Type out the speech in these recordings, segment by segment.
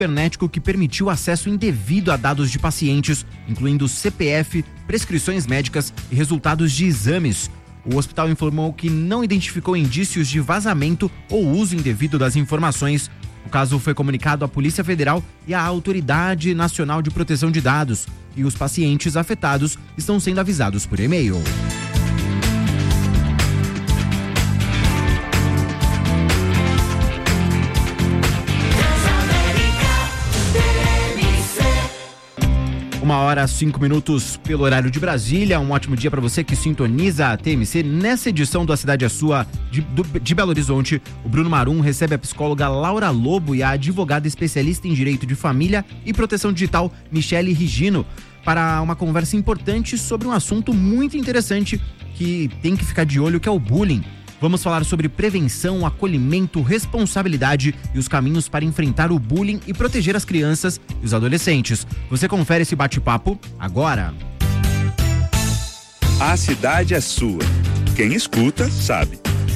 cibernético que permitiu acesso indevido a dados de pacientes, incluindo CPF, prescrições médicas e resultados de exames. O hospital informou que não identificou indícios de vazamento ou uso indevido das informações. O caso foi comunicado à Polícia Federal e à Autoridade Nacional de Proteção de Dados, e os pacientes afetados estão sendo avisados por e-mail. Uma hora, 5 minutos pelo horário de Brasília. Um ótimo dia para você que sintoniza a TMC. Nessa edição do A Cidade é Sua de Belo Horizonte, o Bruno Marum recebe a psicóloga Laura Lobo e a advogada especialista em direito de família e proteção digital, Michele Rigino, para uma conversa importante sobre um assunto muito interessante que tem que ficar de olho, que é o bullying. Vamos falar sobre prevenção, acolhimento, responsabilidade e os caminhos para enfrentar o bullying e proteger as crianças e os adolescentes. Você confere esse bate-papo agora. A cidade é sua. Quem escuta, sabe.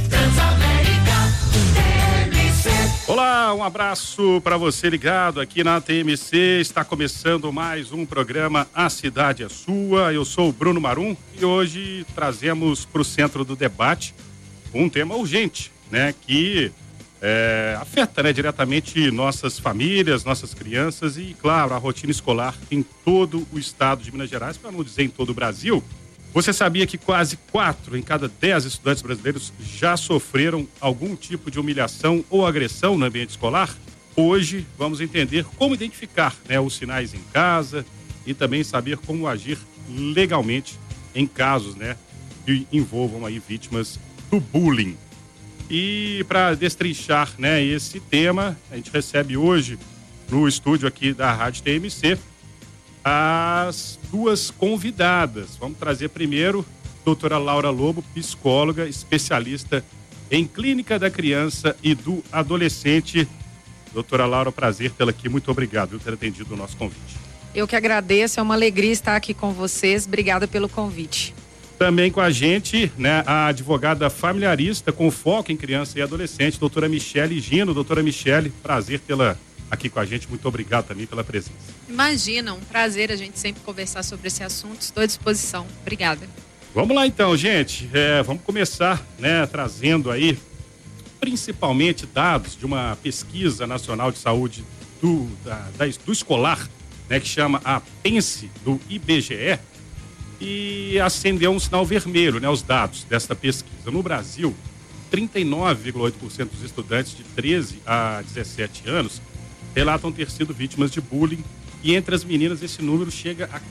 Olá, um abraço para você ligado aqui na TMC. Está começando mais um programa A Cidade é Sua. Eu sou o Bruno Marum e hoje trazemos para o centro do debate um tema urgente, né, que afeta, né, diretamente nossas famílias, nossas crianças e, claro, a rotina escolar em todo o estado de Minas Gerais, para não dizer em todo o Brasil. Você sabia que quase 4 em cada 10 estudantes brasileiros já sofreram algum tipo de humilhação ou agressão no ambiente escolar? Hoje vamos entender como identificar, né, os sinais em casa e também saber como agir legalmente em casos, né, que envolvam aí vítimas do bullying. E para destrinchar, né, esse tema, a gente recebe hoje no estúdio aqui da Rádio TMC as duas convidadas. Vamos trazer primeiro a doutora Laura Lobo, psicóloga, especialista em clínica da criança e do adolescente. Doutora Laura, prazer tê-la aqui. Muito obrigado por ter atendido o nosso convite. Eu que agradeço, é uma alegria estar aqui com vocês. Obrigada pelo convite. Também com a gente, né, a advogada familiarista com foco em criança e adolescente, doutora Michele Rigino. Doutora Michele, prazer tê-la aqui com a gente. Muito obrigado também pela presença. Imagina, um prazer a gente sempre conversar sobre esse assunto. Estou à disposição. Obrigada. Vamos lá então, gente. Vamos começar, né, trazendo aí principalmente dados de uma pesquisa nacional de saúde do escolar, né, que chama a PENSE, do IBGE. E acendeu um sinal vermelho, né, os dados desta pesquisa. No Brasil, 39,8% dos estudantes de 13 a 17 anos relatam ter sido vítimas de bullying, e entre as meninas esse número chega a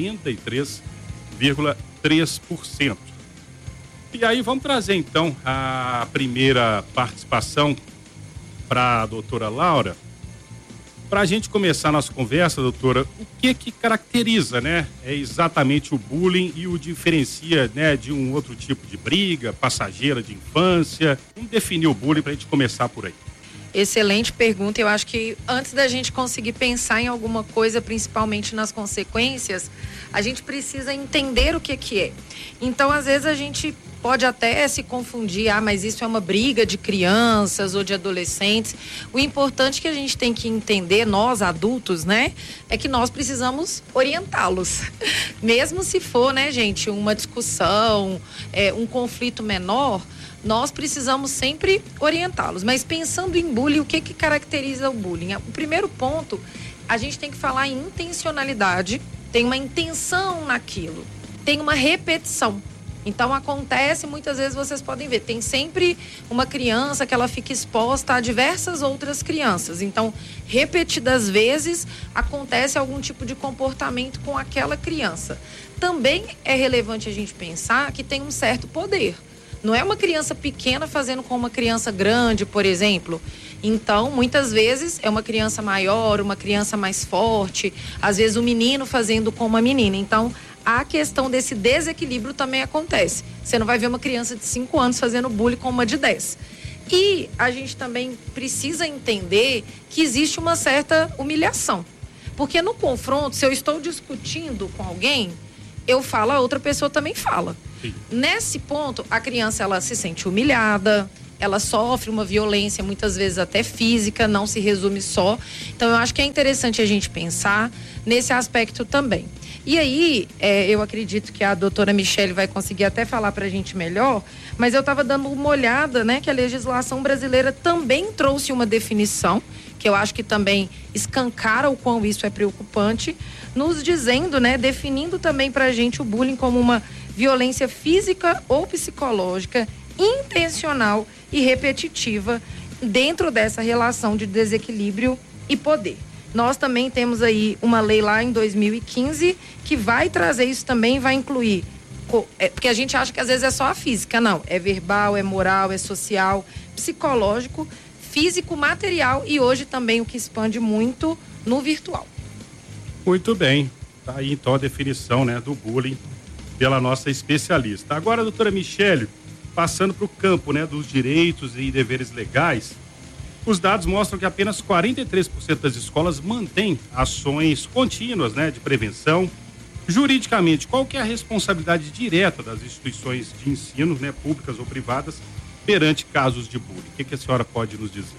43,3%. E aí vamos trazer então a primeira participação para a doutora Laura. Para a gente começar a nossa conversa, doutora, o que caracteriza, né, exatamente o bullying e o diferencia, né, de um outro tipo de briga passageira de infância? Como definir o bullying para a gente começar por aí? Excelente pergunta. Eu acho que antes da gente conseguir pensar em alguma coisa, principalmente nas consequências, a gente precisa entender o que é. Então, às vezes a gente pode até se confundir, mas isso é uma briga de crianças ou de adolescentes. O importante que a gente tem que entender, nós adultos, né, é que nós precisamos orientá-los. Mesmo se for, né, gente, uma discussão, um conflito menor, nós precisamos sempre orientá-los. Mas pensando em bullying, o que caracteriza o bullying? O primeiro ponto, a gente tem que falar em intencionalidade, tem uma intenção naquilo, tem uma repetição. Então acontece, muitas vezes vocês podem ver, tem sempre uma criança que ela fica exposta a diversas outras crianças. Então, repetidas vezes, acontece algum tipo de comportamento com aquela criança. Também é relevante a gente pensar que tem um certo poder. Não é uma criança pequena fazendo com uma criança grande, por exemplo. Então, muitas vezes é uma criança maior, uma criança mais forte, às vezes um menino fazendo com uma menina. Então, a questão desse desequilíbrio também acontece. Você não vai ver uma criança de 5 anos fazendo bullying com uma de 10. E a gente também precisa entender que existe uma certa humilhação. Porque no confronto, se eu estou discutindo com alguém, eu falo, a outra pessoa também fala. Sim. Nesse ponto, a criança ela se sente humilhada, ela sofre uma violência, muitas vezes até física, não se resume só. Então eu acho que é interessante a gente pensar nesse aspecto também. E aí, eu acredito que a doutora Michele vai conseguir até falar pra gente melhor, mas eu estava dando uma olhada, né, que a legislação brasileira também trouxe uma definição, que eu acho que também escancara o quão isso é preocupante, nos dizendo, né, definindo também pra gente o bullying como uma violência física ou psicológica intencional e repetitiva dentro dessa relação de desequilíbrio e poder. Nós também temos aí uma lei lá em 2015 que vai trazer isso também, vai incluir, porque a gente acha que às vezes é só a física, não, é verbal, é moral, é social, psicológico, físico, material e hoje também o que expande muito no virtual. Muito bem, tá aí então a definição, né, do bullying pela nossa especialista. Agora, doutora Michele, passando para o campo, né, dos direitos e deveres legais, os dados mostram que apenas 43% das escolas mantêm ações contínuas, né, de prevenção. Juridicamente, qual que é a responsabilidade direta das instituições de ensino, né, públicas ou privadas, perante casos de bullying? O que a senhora pode nos dizer?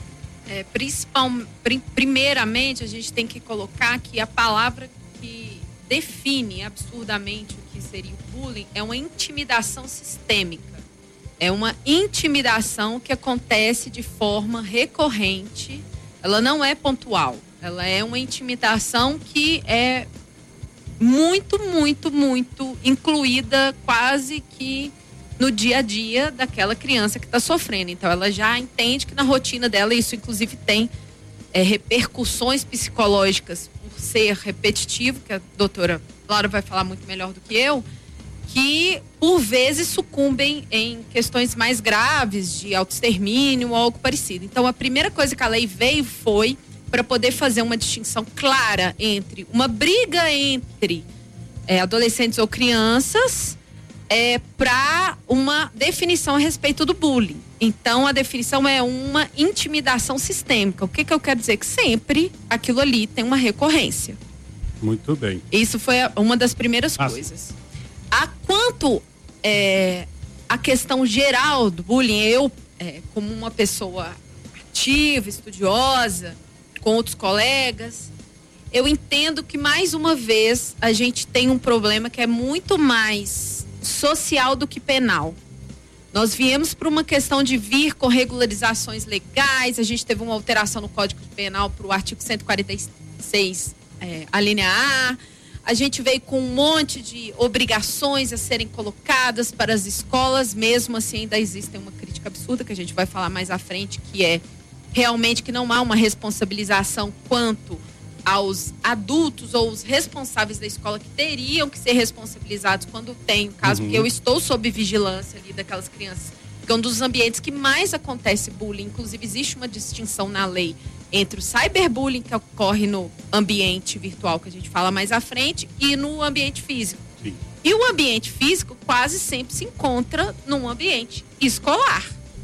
Primeiramente, a gente tem que colocar que a palavra que define absurdamente o que seria o bullying é uma intimidação sistêmica. É uma intimidação que acontece de forma recorrente, ela não é pontual, ela é uma intimidação que é muito, muito, muito incluída quase que no dia a dia daquela criança que está sofrendo. Então ela já entende que na rotina dela isso inclusive tem repercussões psicológicas por ser repetitivo, que a doutora Laura vai falar muito melhor do que eu, que por vezes sucumbem em questões mais graves de autoextermínio ou algo parecido. Então a primeira coisa que a lei veio foi para poder fazer uma distinção clara entre uma briga entre adolescentes ou crianças para uma definição a respeito do bullying. Então a definição é uma intimidação sistêmica. O que eu quero dizer? Que sempre aquilo ali tem uma recorrência. Muito bem. Isso foi uma das primeiras coisas. Quanto a questão geral do bullying, eu, como uma pessoa ativa, estudiosa, com outros colegas, eu entendo que, mais uma vez, a gente tem um problema que é muito mais social do que penal. Nós viemos para uma questão de vir com regularizações legais, a gente teve uma alteração no Código Penal para o artigo 146, a linha A. A gente veio com um monte de obrigações a serem colocadas para as escolas, mesmo assim ainda existe uma crítica absurda que a gente vai falar mais à frente, que é realmente que não há uma responsabilização quanto aos adultos ou os responsáveis da escola que teriam que ser responsabilizados quando tem o caso, porque eu estou sob vigilância ali daquelas crianças, porque é um dos ambientes que mais acontece bullying, inclusive existe uma distinção na lei entre o cyberbullying que ocorre no ambiente virtual, que a gente fala mais à frente, e no ambiente físico. Sim. E o ambiente físico quase sempre se encontra num ambiente escolar.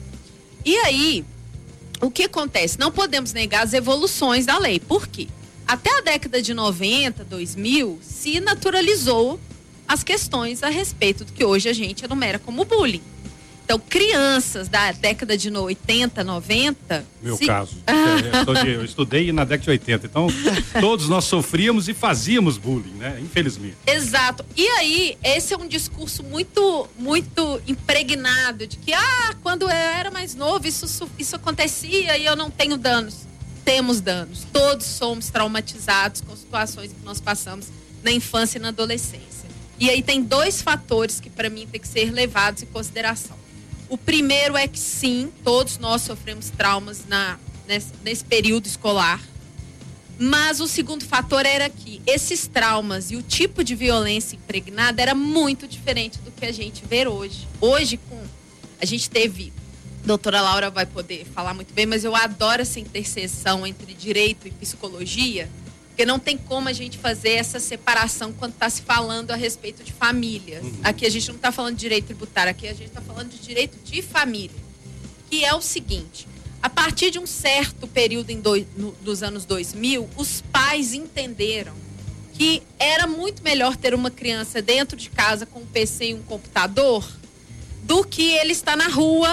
E aí, o que acontece? Não podemos negar as evoluções da lei. Por quê? Até a década de 90, 2000, se naturalizou as questões a respeito do que hoje a gente enumera como bullying. Então, crianças da década de 80, 90... Caso. Eu estudei na década de 80, então todos nós sofríamos e fazíamos bullying, né? Infelizmente. Exato. E aí, esse é um discurso muito, muito impregnado de que, quando eu era mais novo, isso acontecia e eu não tenho danos. Temos danos. Todos somos traumatizados com situações que nós passamos na infância e na adolescência. E aí tem dois fatores que, para mim, tem que ser levados em consideração. O primeiro é que sim, todos nós sofremos traumas nesse período escolar. Mas o segundo fator era que esses traumas e o tipo de violência impregnada era muito diferente do que a gente vê hoje. Hoje, a gente teve, a doutora Laura vai poder falar muito bem, mas eu adoro essa interseção entre direito e psicologia, porque não tem como a gente fazer essa separação quando está se falando a respeito de famílias. Aqui a gente não está falando de direito tributário, aqui a gente está falando de direito de família. Que é o seguinte, a partir de um certo período dos anos 2000, os pais entenderam que era muito melhor ter uma criança dentro de casa com um PC e um computador do que ele estar na rua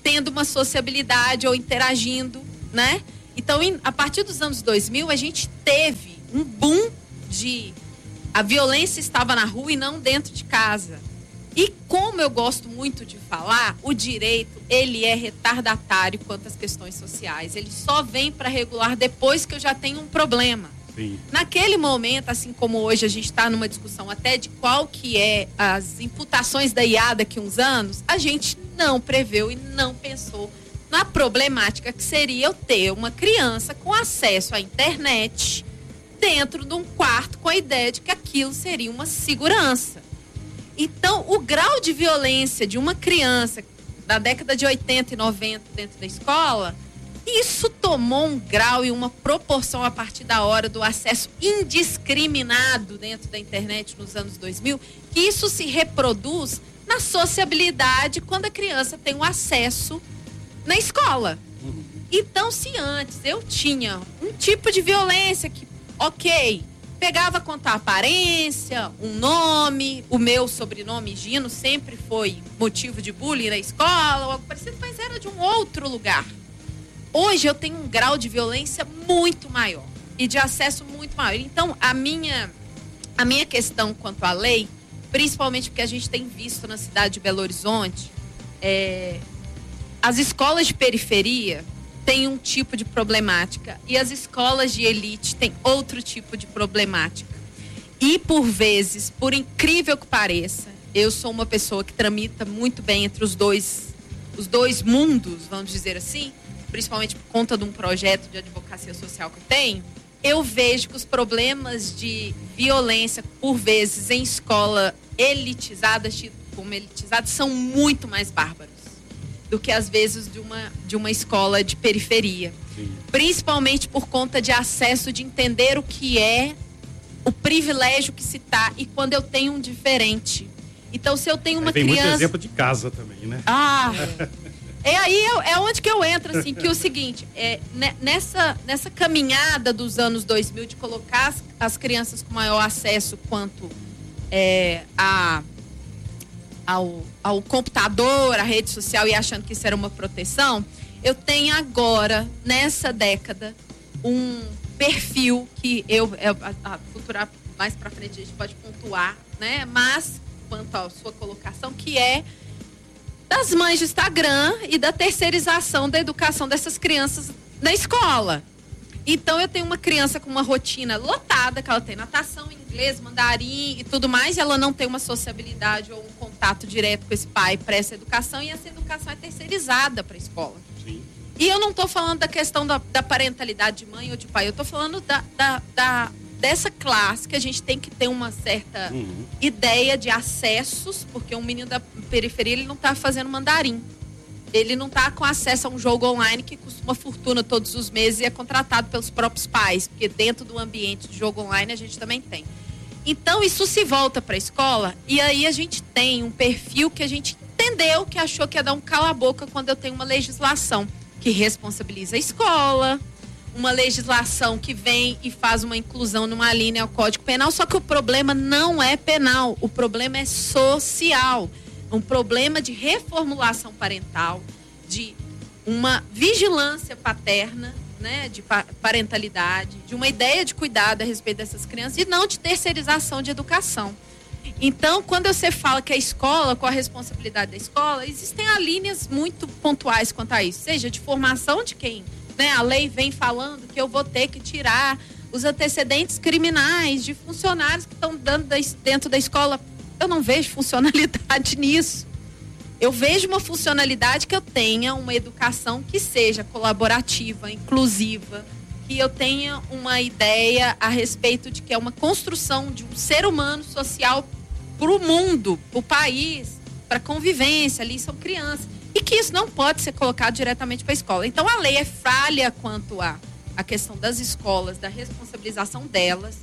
tendo uma sociabilidade ou interagindo, né? Então, a partir dos anos 2000, a gente teve um boom a violência estava na rua e não dentro de casa. E como eu gosto muito de falar, o direito, ele é retardatário quanto às questões sociais. Ele só vem para regular depois que eu já tenho um problema. Sim. Naquele momento, assim como hoje a gente está numa discussão até de qual que é as imputações da IA daqui a uns anos, a gente não preveu e não pensou na problemática que seria eu ter uma criança com acesso à internet dentro de um quarto com a ideia de que aquilo seria uma segurança. Então, o grau de violência de uma criança da década de 80 e 90 dentro da escola, isso tomou um grau e uma proporção a partir da hora do acesso indiscriminado dentro da internet nos anos 2000, que isso se reproduz na sociabilidade quando a criança tem um acesso na escola. Então, se antes eu tinha um tipo de violência que, ok, pegava contra a aparência, um nome, o meu sobrenome Gino sempre foi motivo de bullying na escola, ou algo parecido, mas era de um outro lugar. Hoje eu tenho um grau de violência muito maior e de acesso muito maior. Então, a minha questão quanto à lei, principalmente porque a gente tem visto na cidade de Belo Horizonte, as escolas de periferia têm um tipo de problemática e as escolas de elite têm outro tipo de problemática. E, por vezes, por incrível que pareça, eu sou uma pessoa que tramita muito bem entre os dois mundos, vamos dizer assim, principalmente por conta de um projeto de advocacia social que eu tenho. Eu vejo que os problemas de violência, por vezes, em escola elitizada, como elitizada, são muito mais bárbaros do que às vezes de uma escola de periferia. Sim. Principalmente por conta de acesso, de entender o que é o privilégio que se tá e quando eu tenho um diferente. Então, se eu tenho uma criança... Tem muito exemplo de casa também, né? É onde que eu entro, assim, que é o seguinte, nessa caminhada dos anos 2000 de colocar as crianças com maior acesso quanto ao computador, à rede social e achando que isso era uma proteção, eu tenho agora, nessa década, um perfil que a futura, mais pra frente a gente pode pontuar, né? Mas, quanto à sua colocação, que é das mães de Instagram e da terceirização da educação dessas crianças na escola. Então, eu tenho uma criança com uma rotina lotada, que ela tem natação, inglês, mandarim e tudo mais, e ela não tem uma sociabilidade ou um contato direto com esse pai para essa educação, e essa educação é terceirizada para a escola. Sim. E eu não estou falando da questão da parentalidade de mãe ou de pai, eu estou falando dessa classe que a gente tem que ter uma certa ideia de acessos, porque um menino da periferia, ele não está fazendo mandarim. Ele não está com acesso a um jogo online que custa uma fortuna todos os meses e é contratado pelos próprios pais, porque dentro do ambiente de jogo online a gente também tem. Então, isso se volta para a escola e aí a gente tem um perfil que a gente entendeu, que achou que ia dar um cala-boca quando eu tenho uma legislação que responsabiliza a escola, uma legislação que vem e faz uma inclusão numa linha ao Código Penal, só que o problema não é penal, o problema é social. Um problema de reformulação parental, de uma vigilância paterna, né, de parentalidade, de uma ideia de cuidado a respeito dessas crianças e não de terceirização de educação. Então, quando você fala que a escola, com a responsabilidade da escola, existem linhas muito pontuais quanto a isso, seja de formação de quem, né, a lei vem falando que eu vou ter que tirar os antecedentes criminais de funcionários que estão dando dentro da escola. Eu não vejo funcionalidade nisso. Eu vejo uma funcionalidade que eu tenha uma educação que seja colaborativa, inclusiva, que eu tenha uma ideia a respeito de que é uma construção de um ser humano social para o mundo, para o país, para a convivência, ali são crianças. E que isso não pode ser colocado diretamente para a escola. Então, a lei é falha quanto à questão das escolas, da responsabilização delas,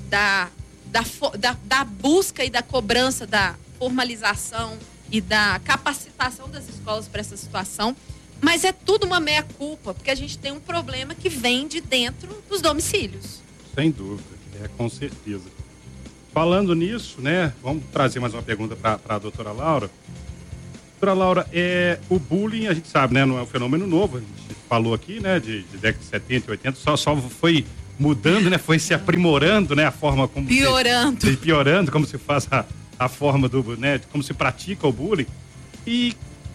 da busca e da cobrança da formalização e da capacitação das escolas para essa situação, mas é tudo uma meia-culpa, porque a gente tem um problema que vem de dentro dos domicílios. Sem dúvida, com certeza. Falando nisso, né, vamos trazer mais uma pergunta para a doutora Laura. Doutora Laura, o bullying, a gente sabe, né? Não é um fenômeno novo, a gente falou aqui, né? De década de 70 e 80, só foi mudando, né? Foi se aprimorando, né? A forma como... Piorando, como se faz a forma né? Como se pratica o bullying. E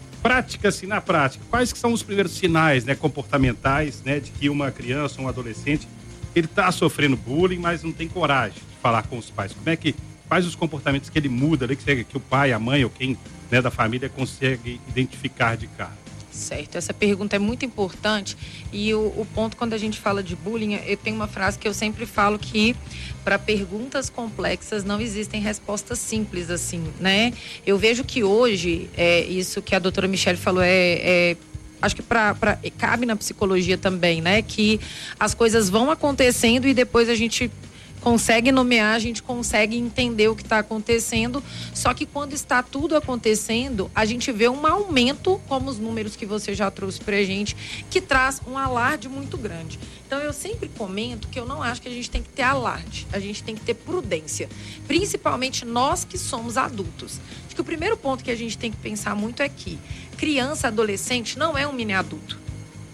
na prática, quais que são os primeiros sinais, né? Comportamentais, né? De que uma criança, um adolescente, ele está sofrendo bullying, mas não tem coragem de falar com os pais. Quais os comportamentos que ele muda, né? Que o pai, a mãe ou quem, né, da família consegue identificar de cara? Certo, essa pergunta é muito importante e o ponto quando a gente fala de bullying, eu tenho uma frase que eu sempre falo que para perguntas complexas não existem respostas simples assim, né? Eu vejo que hoje, isso que a doutora Michele falou acho que cabe na psicologia também, né? Que as coisas vão acontecendo e depois a gente consegue nomear, a gente consegue entender o que está acontecendo, só que quando está tudo acontecendo, a gente vê um aumento, como os números que você já trouxe pra gente, que traz um alarde muito grande. Então eu sempre comento que eu não acho que a gente tem que ter alarde, a gente tem que ter prudência, principalmente nós que somos adultos. Acho que o primeiro ponto que a gente tem que pensar muito é que criança, adolescente não é um mini adulto.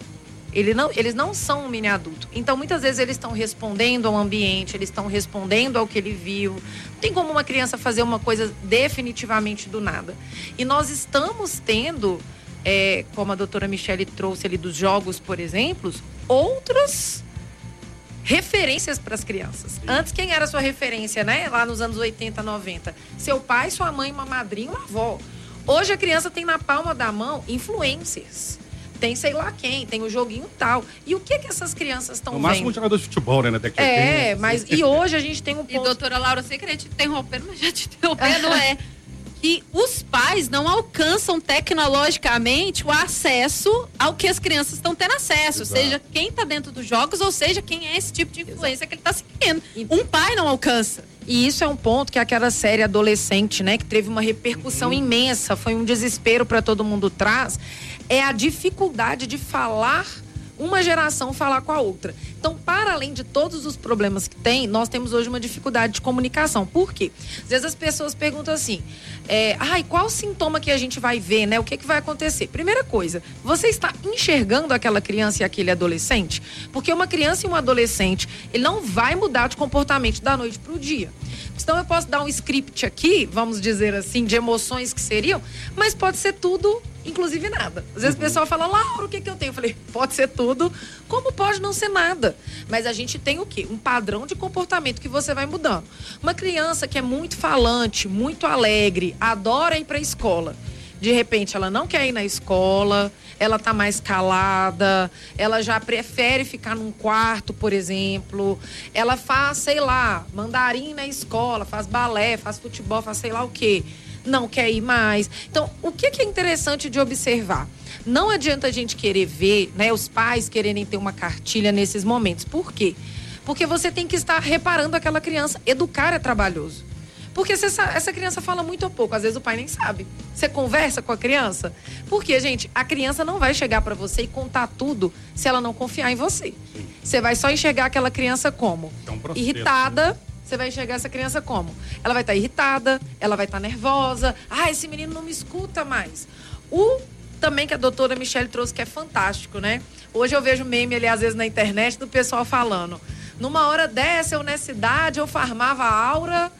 Eles não são um mini adulto. Então, muitas vezes, eles estão respondendo ao ambiente, eles estão respondendo ao que ele viu. Não tem como uma criança fazer uma coisa definitivamente do nada. E nós estamos tendo, como a doutora Michele trouxe ali dos jogos, por exemplo, outras referências para as crianças. Antes, quem era a sua referência, né? Lá nos anos 80, 90? Seu pai, sua mãe, uma madrinha, uma avó. Hoje, a criança tem na palma da mão influencers. Tem sei lá quem, tem o joguinho tal. E o que essas crianças estão vendo? No máximo um jogador de futebol, né? Na década de 80. Mas e hoje a gente tem um ponto... E doutora Laura, sem querer te interromper, mas já te interrompendo, que os pais não alcançam tecnologicamente o acesso ao que as crianças estão tendo acesso. Exato. Seja quem está dentro dos jogos, ou seja, quem é esse tipo de influência que ele está seguindo. Um pai não alcança. E isso é um ponto que aquela série adolescente, né, que teve uma repercussão imensa, foi um desespero para todo mundo traz, é a dificuldade de falar, uma geração falar com a outra. Então, para além de todos os problemas que tem, nós temos hoje uma dificuldade de comunicação. Por quê? Às vezes as pessoas perguntam assim, qual sintoma que a gente vai ver, né? O que vai acontecer? Primeira coisa, você está enxergando aquela criança e aquele adolescente? Porque uma criança e um adolescente, ele não vai mudar de comportamento da noite para o dia. Então eu posso dar um script aqui, vamos dizer assim, de emoções que seriam, mas pode ser tudo, inclusive nada. Às vezes o pessoal fala, Laura, o que eu tenho? Eu falei, pode ser tudo, como pode não ser nada. Mas a gente tem o quê? Um padrão de comportamento que você vai mudando. Uma criança que é muito falante, muito alegre, adora ir para a escola. De repente, ela não quer ir na escola, ela tá mais calada, ela já prefere ficar num quarto, por exemplo. Ela faz, sei lá, mandarim na escola, faz balé, faz futebol, faz sei lá o quê. Não quer ir mais. Então, o que é interessante de observar? Não adianta a gente querer ver, né, os pais quererem ter uma cartilha nesses momentos. Por quê? Porque você tem que estar reparando aquela criança. Educar é trabalhoso. Porque essa criança fala muito ou pouco, às vezes o pai nem sabe. Você conversa com a criança? Porque, gente, a criança não vai chegar para você e contar tudo se ela não confiar em você. Você vai só enxergar aquela criança como? Irritada. Você vai enxergar essa criança como? Ela vai estar irritada, ela vai estar nervosa. Esse menino não me escuta mais. Também que a doutora Michele trouxe, que é fantástico, né? Hoje eu vejo meme ali, às vezes, na internet, do pessoal falando. Numa hora dessa, eu nessa idade, eu farmava a aura...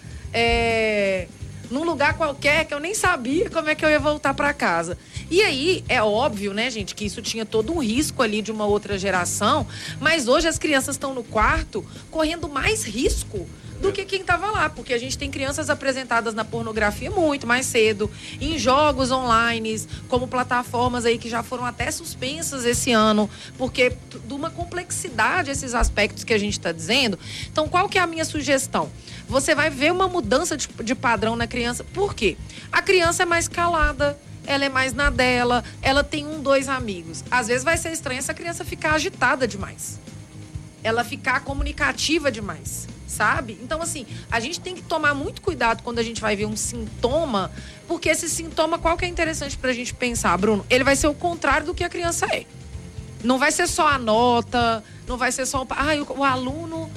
num lugar qualquer que eu nem sabia como é que eu ia voltar para casa. E aí, é óbvio, né, gente, que isso tinha todo um risco ali de uma outra geração, mas hoje as crianças estão no quarto correndo mais risco do que quem estava lá, porque a gente tem crianças apresentadas na pornografia muito mais cedo, em jogos online, como plataformas aí que já foram até suspensas esse ano, porque de uma complexidade esses aspectos que a gente está dizendo. Então, qual que é a minha sugestão? Você vai ver uma mudança de padrão na criança. Por quê? A criança é mais calada, ela é mais na dela, ela tem 1, 2 amigos. Às vezes vai ser estranho essa criança ficar agitada demais. Ela ficar comunicativa demais, sabe? Então, assim, a gente tem que tomar muito cuidado quando a gente vai ver um sintoma, porque esse sintoma, qual que é interessante pra gente pensar, Bruno? Ele vai ser o contrário do que a criança é. Não vai ser só a nota, não vai ser só o aluno...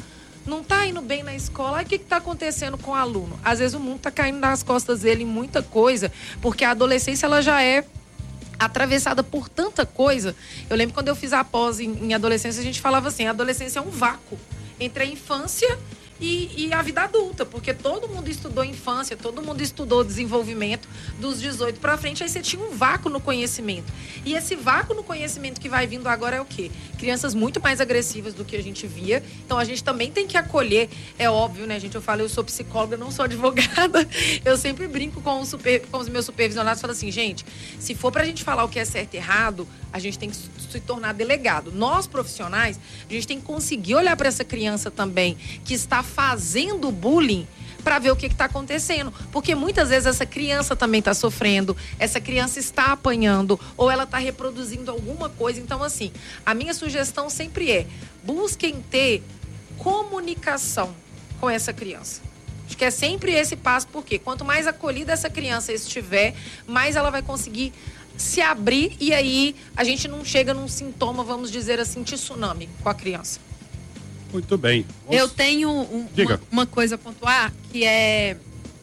não tá indo bem na escola, aí o que tá acontecendo com o aluno? Às vezes o mundo tá caindo nas costas dele em muita coisa, porque a adolescência, ela já é atravessada por tanta coisa. Eu lembro quando eu fiz a pós em adolescência, a gente falava assim, a adolescência é um vácuo entre a infância e a vida adulta, porque todo mundo estudou infância, todo mundo estudou desenvolvimento dos 18 para frente, aí você tinha um vácuo no conhecimento. E esse vácuo no conhecimento que vai vindo agora é o quê? Crianças muito mais agressivas do que a gente via, então a gente também tem que acolher, é óbvio, né, gente? Eu falo, eu sou psicóloga, não sou advogada, eu sempre brinco com os meus supervisionados, falo assim, gente, se for pra gente falar o que é certo e errado, a gente tem que se tornar delegado. Nós, profissionais, a gente tem que conseguir olhar para essa criança também, que está fazendo bullying, para ver o que está acontecendo. Porque muitas vezes essa criança também está sofrendo, essa criança está apanhando, ou ela está reproduzindo alguma coisa. Então, assim, a minha sugestão sempre é, busquem ter comunicação com essa criança. Acho que é sempre esse passo, porque quanto mais acolhida essa criança estiver, mais ela vai conseguir se abrir, e aí a gente não chega num sintoma, vamos dizer assim, de tsunami com a criança. Muito bem. Eu tenho uma coisa a pontuar, que é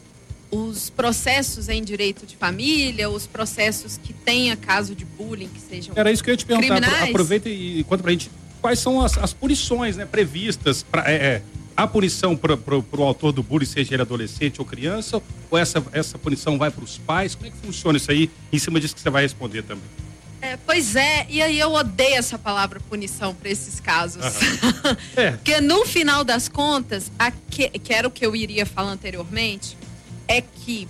os processos em direito de família, os processos que tenha caso de bullying, que sejam Era isso que eu ia te perguntar. criminais. Aproveita e conta pra gente quais são as punições, né, previstas para a punição pro autor do bullying, seja ele adolescente ou criança, ou essa punição vai para os pais? Como é que funciona isso aí? Em cima disso que você vai responder também. Pois é, e aí eu odeio essa palavra punição para esses casos. Porque no final das contas, que era o que eu iria falar anteriormente, é que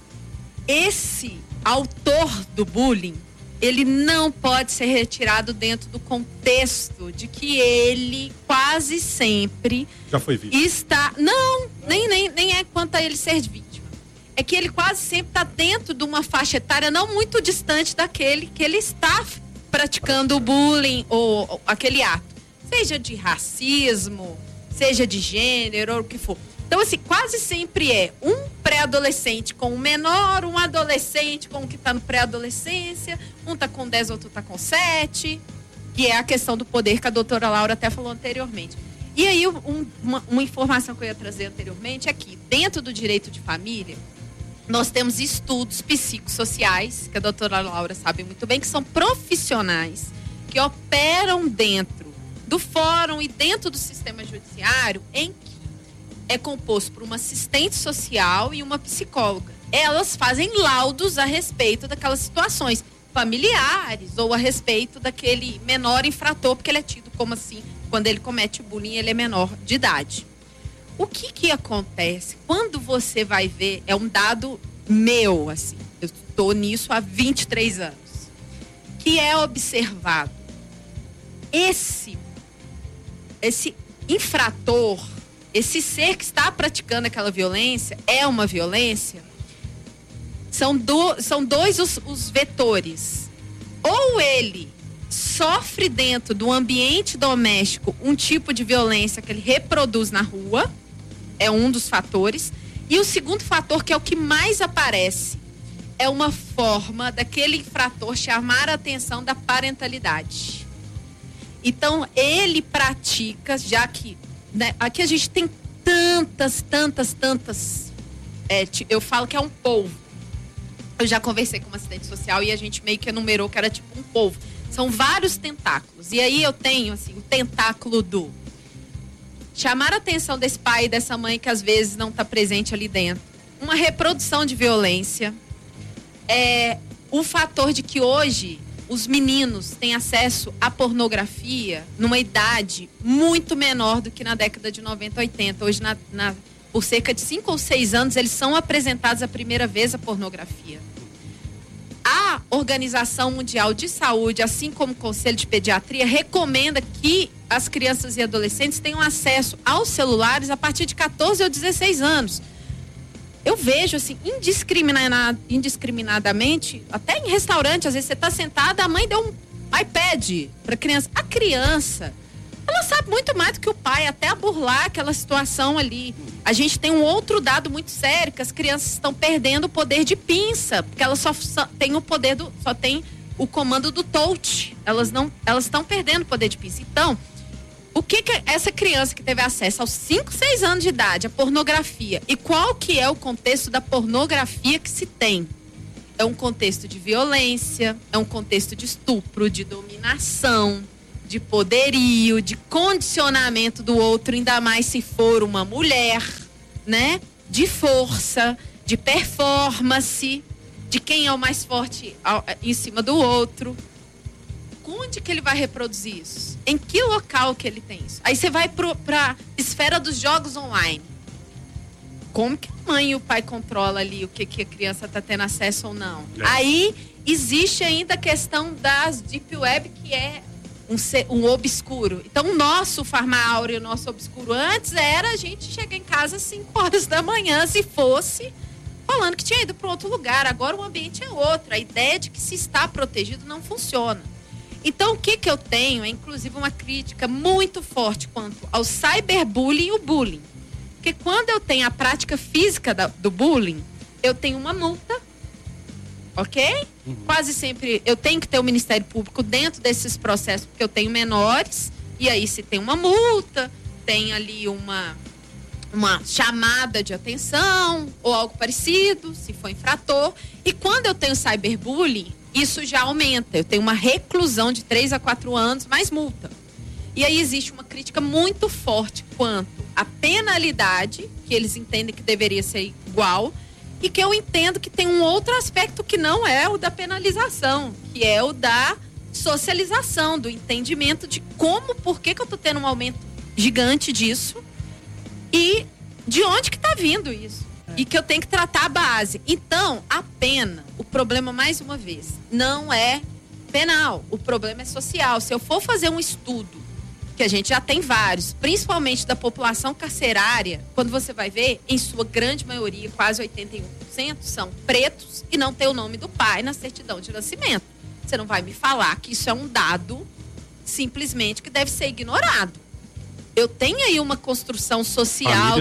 esse autor do bullying, ele não pode ser retirado dentro do contexto de que ele quase sempre já foi vítima. Está. Não, nem é quanto a ele ser vítima. É que ele quase sempre está dentro de uma faixa etária não muito distante daquele que ele está praticando o bullying ou aquele ato. Seja de racismo, seja de gênero, ou o que for. Então, assim, quase sempre é um pré-adolescente com um menor, um adolescente com o que está no pré-adolescência, um está com 10, outro está com 7, que é a questão do poder que a doutora Laura até falou anteriormente. E aí, uma informação que eu ia trazer anteriormente é que, dentro do direito de família, nós temos estudos psicossociais, que a doutora Laura sabe muito bem, que são profissionais que operam dentro do fórum e dentro do sistema judiciário, em que é composto por uma assistente social e uma psicóloga. Elas fazem laudos a respeito daquelas situações familiares ou a respeito daquele menor infrator, porque ele é tido como assim, quando ele comete bullying, ele é menor de idade. O que acontece? Quando você vai ver, é um dado meu, assim, eu estou nisso há 23 anos, que é observado. Esse infrator, esse ser que está praticando aquela violência, é uma violência, são dois os vetores. Ou ele sofre dentro do ambiente doméstico um tipo de violência que ele reproduz na rua, é um dos fatores. E o segundo fator, que é o que mais aparece, é uma forma daquele infrator chamar a atenção da parentalidade. Então, ele pratica, já que, né, aqui a gente tem tantas, eu falo que é um polvo. Eu já conversei com uma assistente social e a gente meio que enumerou que era tipo um polvo. São vários tentáculos. E aí eu tenho, assim, o tentáculo do chamar a atenção desse pai e dessa mãe que às vezes não está presente ali dentro. Uma reprodução de violência. O fator de que hoje os meninos têm acesso à pornografia numa idade muito menor do que na década de 90, 80. Hoje, por cerca de 5 ou 6 anos, eles são apresentados a primeira vez a pornografia. A Organização Mundial de Saúde, assim como o Conselho de Pediatria, recomenda que as crianças e adolescentes tenham acesso aos celulares a partir de 14 ou 16 anos. Eu vejo, assim, indiscriminadamente, até em restaurante, às vezes você está sentada, a mãe deu um iPad para a criança. A criança, ela sabe muito mais do que o pai, até a burlar aquela situação ali. A gente tem um outro dado muito sério, que as crianças estão perdendo o poder de pinça, porque elas só têm o comando do touch. Elas estão perdendo o poder de pinça. Então, o que essa criança que teve acesso aos 5, 6 anos de idade à pornografia, e qual que é o contexto da pornografia que se tem? É um contexto de violência, é um contexto de estupro, de dominação, de poderio, de condicionamento do outro, ainda mais se for uma mulher, né? De força, de performance, de quem é o mais forte em cima do outro. Onde que ele vai reproduzir isso? Em que local que ele tem isso? Aí você vai pra esfera dos jogos online. Como que a mãe e o pai controlam ali o que a criança está tendo acesso ou não? Aí existe ainda a questão das Deep Web, que é um obscuro. Então, o nosso farmáurea, o nosso obscuro antes era a gente chegar em casa às 5 horas da manhã, se fosse, falando que tinha ido para outro lugar. Agora o ambiente é outro. A ideia de que se está protegido não funciona. Então, o que eu tenho é, inclusive, uma crítica muito forte quanto ao cyberbullying e o bullying. Porque quando eu tenho a prática física do bullying, eu tenho uma multa, ok? Quase sempre eu tenho que ter o Ministério Público dentro desses processos, porque eu tenho menores, e aí se tem uma multa, tem ali uma chamada de atenção, ou algo parecido, se for infrator. E quando eu tenho cyberbullying, isso já aumenta. Eu tenho uma reclusão de 3 a 4 anos, mais multa. E aí existe uma crítica muito forte quanto à penalidade, que eles entendem que deveria ser igual, e que eu entendo que tem um outro aspecto que não é o da penalização, que é o da socialização, do entendimento de por que eu tô tendo um aumento gigante disso e de onde que tá vindo isso. E que eu tenho que tratar a base. Então, a pena, o problema, mais uma vez, não é penal. O problema é social. Se eu for fazer um estudo, que a gente já tem vários, principalmente da população carcerária, quando você vai ver, em sua grande maioria, quase 81%, são pretos e não tem o nome do pai na certidão de nascimento. Você não vai me falar que isso é um dado simplesmente que deve ser ignorado. Eu tenho aí uma construção social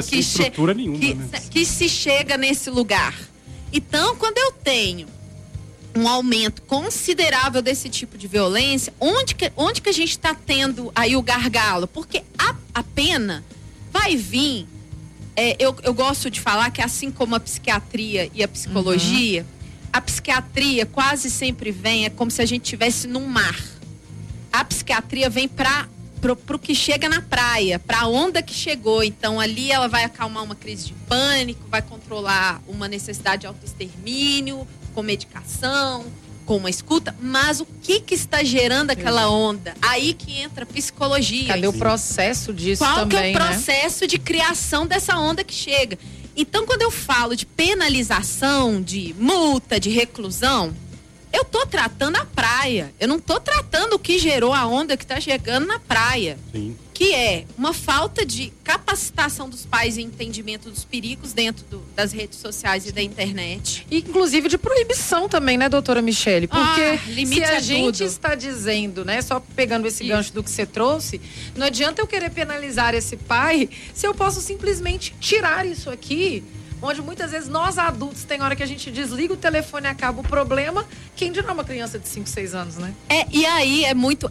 que se chega nesse lugar. Então, quando eu tenho um aumento considerável desse tipo de violência, onde que a gente está tendo aí o gargalo? Porque a pena vai vir. Eu gosto de falar que, assim como a psiquiatria e a psicologia, a psiquiatria quase sempre vem, é como se a gente estivesse num mar. A psiquiatria vem pro que chega na praia, pra onda que chegou. Então ali ela vai acalmar uma crise de pânico, vai controlar uma necessidade de autoextermínio, com medicação, com uma escuta, mas o que está gerando aquela onda? Aí que entra a psicologia. Cadê o processo disso também, também, Qual que é o processo de criação dessa onda que chega? Então, quando eu falo de penalização, de multa, de reclusão, eu tô tratando a praia. Eu não tô tratando o que gerou a onda que tá chegando na praia. Sim. Que é uma falta de capacitação dos pais e entendimento dos perigos dentro das redes sociais e da internet. E, inclusive, de proibição também, né, doutora Michele? Porque limite se a é gente tudo. está dizendo, né, só pegando esse gancho do que você trouxe, não adianta eu querer penalizar esse pai se eu posso simplesmente tirar isso aqui, onde muitas vezes nós adultos, tem hora que a gente desliga o telefone e acaba o problema, quem dirá uma criança de 5, 6 anos, né? E aí é muito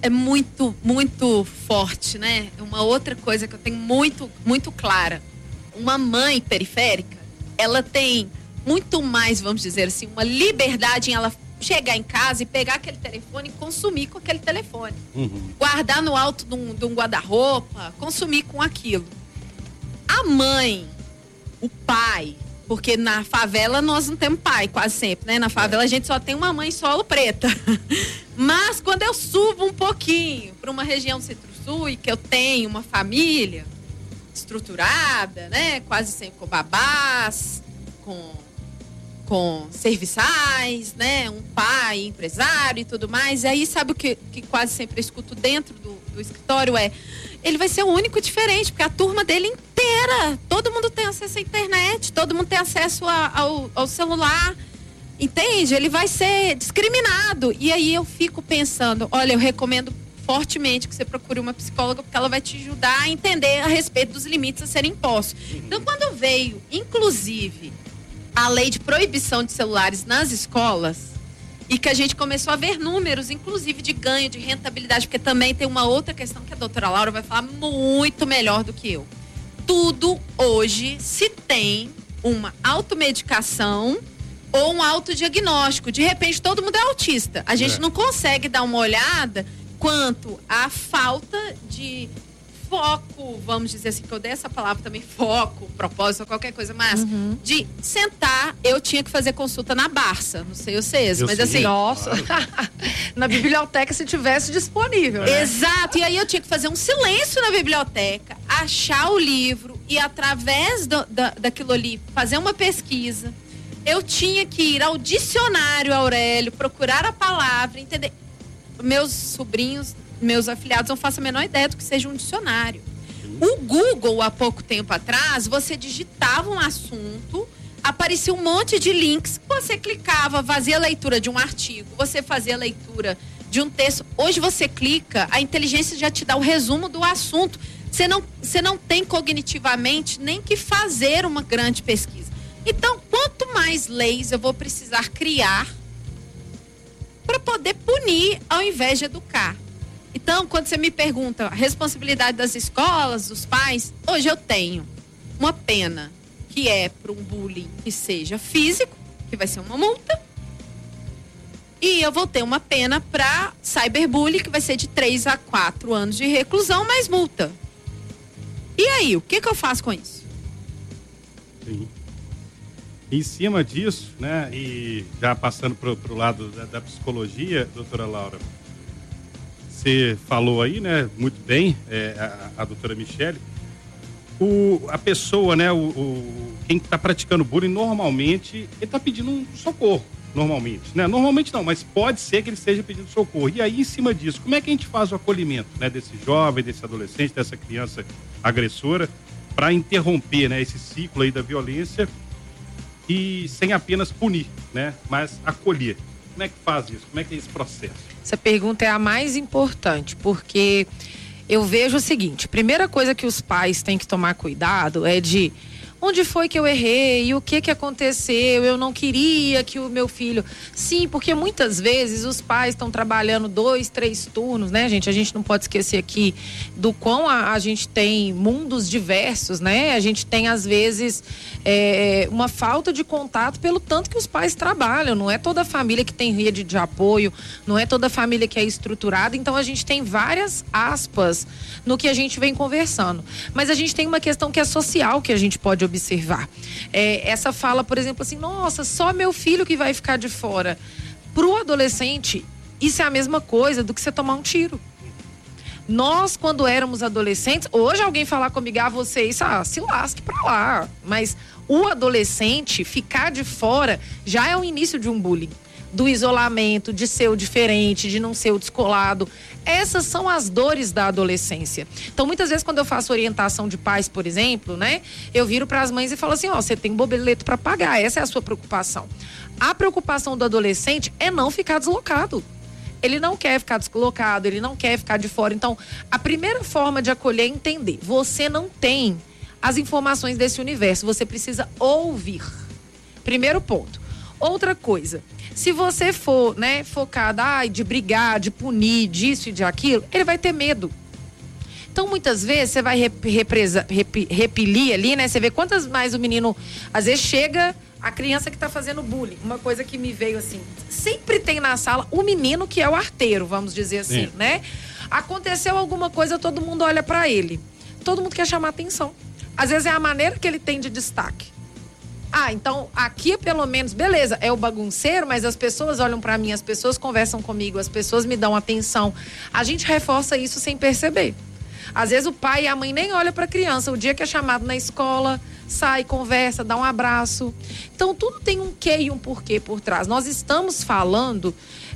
forte, né? Uma outra coisa que eu tenho muito, muito clara. Uma mãe periférica, ela tem muito mais, vamos dizer assim, uma liberdade em ela chegar em casa e pegar aquele telefone e consumir com aquele telefone. Guardar no alto de um guarda-roupa, consumir com aquilo. A mãe, o pai, porque na favela nós não temos pai, quase sempre, né? Na favela a gente só tem uma mãe solo preta. Mas quando eu subo um pouquinho para uma região centro-sul e que eu tenho uma família estruturada, né? Quase sempre com babás, com serviçais, né? Um pai empresário e tudo mais. E aí sabe o que quase sempre eu escuto dentro do escritório ele vai ser o único diferente, porque a turma dele inteira, todo mundo tem acesso à internet, todo mundo tem acesso ao celular, entende? Ele vai ser discriminado. E aí eu fico pensando, olha, eu recomendo fortemente que você procure uma psicóloga, porque ela vai te ajudar a entender a respeito dos limites a serem impostos. Então, quando veio, inclusive, a lei de proibição de celulares nas escolas, E que a gente começou a ver números, inclusive de ganho, de rentabilidade, porque também tem uma outra questão que a doutora Laura vai falar muito melhor do que eu. Tudo hoje se tem uma automedicação ou um autodiagnóstico. De repente, todo mundo é autista. A gente não consegue dar uma olhada quanto à falta de foco, vamos dizer assim, que eu dei essa palavra também, foco, propósito, qualquer coisa, mas de sentar, eu tinha que fazer consulta na Barça, não sei vocês, mas assim... Nossa, na biblioteca se tivesse disponível, né? Exato, e aí eu tinha que fazer um silêncio na biblioteca, achar o livro e através daquilo ali, fazer uma pesquisa. Eu tinha que ir ao dicionário, Aurélio, procurar a palavra, entender. Meus sobrinhos, meus afilhados, não faço a menor ideia do que seja um dicionário. O Google, há pouco tempo atrás, você digitava um assunto, aparecia um monte de links, você clicava, fazia a leitura de um artigo, você fazia a leitura de um texto. Hoje você clica, a inteligência já te dá o resumo do assunto. Você não tem cognitivamente nem que fazer uma grande pesquisa. Então, quanto mais leis eu vou precisar criar para poder punir ao invés de educar? Então, quando você me pergunta a responsabilidade das escolas, dos pais, hoje eu tenho uma pena que é para um bullying que seja físico, que vai ser uma multa, e eu vou ter uma pena para cyberbullying, que vai ser de 3 a 4 anos de reclusão, mais multa. E aí, o que eu faço com isso? Sim. Em cima disso, né, e já passando pro lado da psicologia, doutora Laura, você falou aí, né, muito bem, a doutora Michele, a pessoa, né, quem está praticando bullying, normalmente, ele está pedindo um socorro, normalmente, né, normalmente não, mas pode ser que ele esteja pedindo socorro. E aí, em cima disso, como é que a gente faz o acolhimento, né, desse jovem, desse adolescente, dessa criança agressora, para interromper, né, esse ciclo aí da violência e sem apenas punir, né, mas acolher? Como é que faz isso? Como é que é esse processo? Essa pergunta é a mais importante, porque eu vejo o seguinte: primeira coisa que os pais têm que tomar cuidado é de onde foi que eu errei, o que aconteceu, eu não queria que o meu filho... Sim, porque muitas vezes os pais estão trabalhando 2, 3 turnos, né, gente? A gente não pode esquecer aqui do quão a gente tem mundos diversos, né? A gente tem, às vezes, uma falta de contato pelo tanto que os pais trabalham. Não é toda família que tem rede de apoio, não é toda família que é estruturada. Então, a gente tem várias aspas no que a gente vem conversando. Mas a gente tem uma questão que é social, que a gente pode observar. Essa fala, por exemplo, assim, nossa, só meu filho que vai ficar de fora. Pro adolescente, isso é a mesma coisa do que você tomar um tiro. Nós, quando éramos adolescentes, hoje alguém falar comigo, vocês, se lasque pra lá. Mas o adolescente ficar de fora já é o início de um bullying. Do isolamento, de ser o diferente, de não ser o descolado. Essas são as dores da adolescência. Então, muitas vezes, quando eu faço orientação de pais, por exemplo, né, eu viro para as mães e falo assim, você tem um boleto para pagar, essa é a sua preocupação. A preocupação do adolescente é não ficar deslocado. Ele não quer ficar deslocado, ele não quer ficar de fora. Então, a primeira forma de acolher é entender. Você não tem as informações desse universo, você precisa ouvir. Primeiro ponto. Outra coisa, se você for, né, focado de brigar, de punir, disso e de aquilo, ele vai ter medo. Então, muitas vezes, você vai repelir ali, né? Você vê quantas mais o menino, às vezes, chega a criança que tá fazendo bullying. Uma coisa que me veio assim, sempre tem na sala o menino que é o arteiro, vamos dizer assim, né? Aconteceu alguma coisa, todo mundo olha pra ele. Todo mundo quer chamar atenção. Às vezes é a maneira que ele tem de destaque. Então aqui pelo menos, beleza, é o bagunceiro, mas as pessoas olham pra mim, as pessoas conversam comigo, as pessoas me dão atenção. A gente reforça isso sem perceber. Às vezes o pai e a mãe nem olham pra criança. O dia que é chamado na escola, sai, conversa, dá um abraço. Então tudo tem um quê e um porquê por trás. Nós estamos falando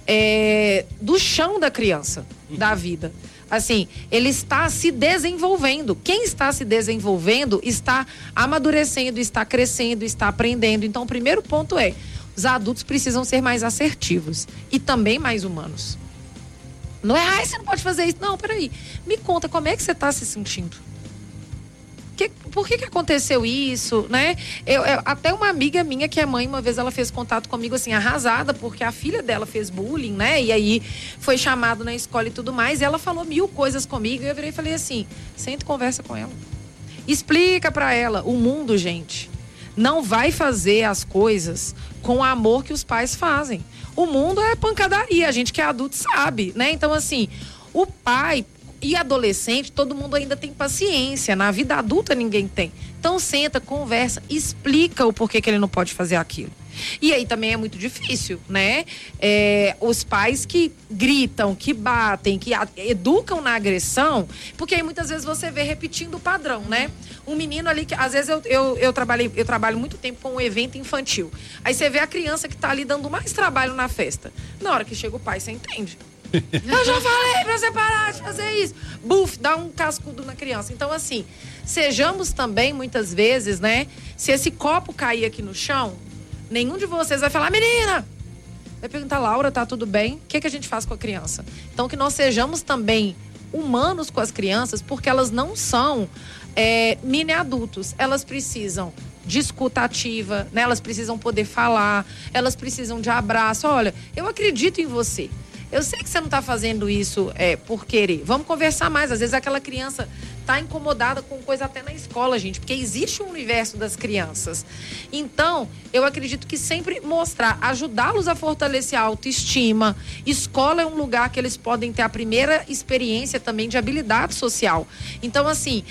do chão da criança, da vida. Assim, ele está se desenvolvendo. Quem está se desenvolvendo está amadurecendo, está crescendo, está aprendendo. Então, o primeiro ponto os adultos precisam ser mais assertivos e também mais humanos. Não é, você não pode fazer isso. Não, peraí. Me conta, como é que você está se sentindo? por que aconteceu isso, né? Até uma amiga minha que é mãe, uma vez ela fez contato comigo assim, arrasada, porque a filha dela fez bullying, né? E aí foi chamado na escola e tudo mais, e ela falou 1000 coisas comigo, e eu virei e falei assim, senta e conversa com ela. Explica pra ela, o mundo, gente, não vai fazer as coisas com o amor que os pais fazem. O mundo é pancadaria, a gente que é adulto sabe, né? Então assim, o pai e adolescente, todo mundo ainda tem paciência. Na vida adulta ninguém tem. Então senta, conversa, explica o porquê que ele não pode fazer aquilo. E aí também é muito difícil, né? Os pais que gritam, que batem, que educam na agressão, porque aí muitas vezes você vê repetindo o padrão, né? Um menino ali que, às vezes eu trabalho muito tempo com um evento infantil. Aí você vê a criança que tá ali dando mais trabalho na festa. Na hora que chega o pai, você entende. Eu já falei pra você parar de fazer isso. Buf, dá um cascudo na criança. Então, assim, sejamos também, muitas vezes, né? Se esse copo cair aqui no chão, nenhum de vocês vai falar, menina! Vai perguntar, Laura, tá tudo bem? O que a gente faz com a criança? Então, que nós sejamos também humanos com as crianças, porque elas não são mini adultos. Elas precisam de escuta ativa, né? Elas precisam poder falar, elas precisam de abraço. Olha, eu acredito em você. Eu sei que você não está fazendo isso por querer. Vamos conversar mais. Às vezes aquela criança está incomodada com coisa até na escola, gente. Porque existe um universo das crianças. Então, eu acredito que sempre mostrar, ajudá-los a fortalecer a autoestima. Escola é um lugar que eles podem ter a primeira experiência também de habilidade social. Então, assim,